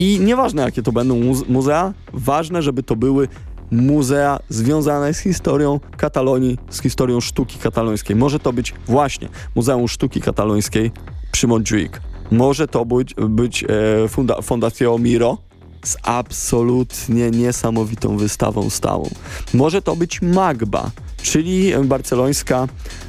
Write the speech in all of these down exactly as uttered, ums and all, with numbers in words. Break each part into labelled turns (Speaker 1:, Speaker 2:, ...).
Speaker 1: I nieważne, jakie to będą muze- muzea, ważne, żeby to były muzea związane z historią Katalonii, z historią sztuki katalońskiej. Może to być właśnie Muzeum Sztuki Katalońskiej przy Montjuic. Może to być, być e, funda- Fundació Miró z absolutnie niesamowitą wystawą stałą. Może to być Magba, czyli barcelońska,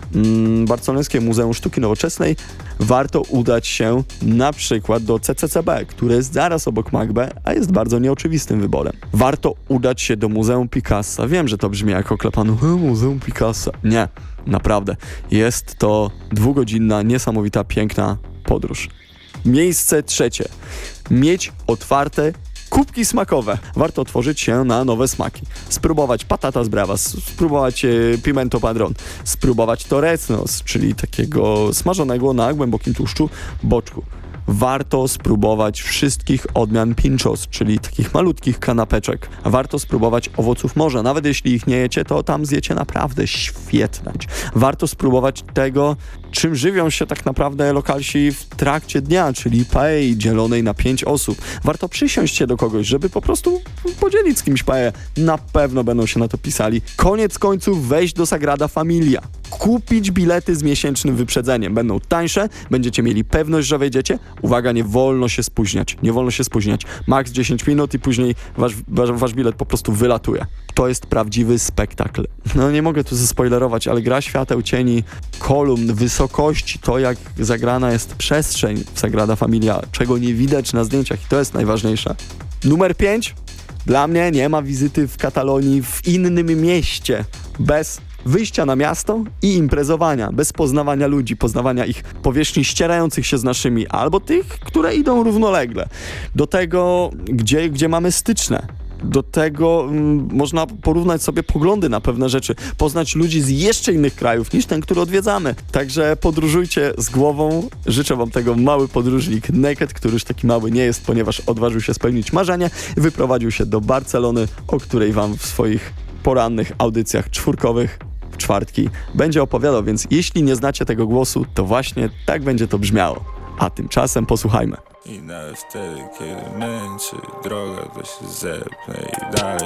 Speaker 1: mm, barcelońskie Muzeum Sztuki Nowoczesnej. Warto udać się na przykład do C C C B, które jest zaraz obok Magby, a jest bardzo nieoczywistym wyborem. Warto udać się do Muzeum Picassa. Wiem, że to brzmi jak oklepano, Muzeum Picassa. Nie, naprawdę. Jest to dwugodzinna, niesamowita, piękna podróż. Miejsce trzecie. Mieć otwarte kubki smakowe. Warto otworzyć się na nowe smaki. Spróbować patatas bravas, spróbować e, pimento padron, spróbować torreznos, czyli takiego smażonego na głębokim tłuszczu boczku. Warto spróbować wszystkich odmian pinchos, czyli takich malutkich kanapeczek. Warto spróbować owoców morza. Nawet jeśli ich nie jecie, to tam zjecie naprawdę świetne. Warto spróbować tego, czym żywią się tak naprawdę lokalsi w trakcie dnia, czyli paei dzielonej na pięć osób. Warto przysiąść się do kogoś, żeby po prostu podzielić z kimś paeję. Na pewno będą się na to pisali. Koniec końców wejść do Sagrada Familia. Kupić bilety z miesięcznym wyprzedzeniem. Będą tańsze, będziecie mieli pewność, że wejdziecie. Uwaga, nie wolno się spóźniać. Nie wolno się spóźniać. Max dziesięć minut i później wasz, wasz, wasz bilet po prostu wylatuje. To jest prawdziwy spektakl. No nie mogę tu zaspoilerować, ale gra świateł, cieni, kolumn, wysokości, to jak zagrana jest przestrzeń w Sagrada Familia, czego nie widać na zdjęciach i to jest najważniejsze. Numer pięć. Dla mnie nie ma wizyty w Katalonii w innym mieście bez wyjścia na miasto i imprezowania, bez poznawania ludzi, poznawania ich powierzchni ścierających się z naszymi, albo tych, które idą równolegle. Do tego, gdzie, gdzie mamy styczne. Do tego mm, można porównać sobie poglądy na pewne rzeczy, poznać ludzi z jeszcze innych krajów niż ten, który odwiedzamy. Także podróżujcie z głową. Życzę wam tego mały podróżnik Naked, który już taki mały nie jest, ponieważ odważył się spełnić marzenie i wyprowadził się do Barcelony, o której wam w swoich porannych audycjach czwórkowych w czwartki będzie opowiadał, więc jeśli nie znacie tego głosu, to właśnie tak będzie to brzmiało. A tymczasem posłuchajmy.
Speaker 2: I nawet wtedy, kiedy męczy droga, to się zepnę i dalej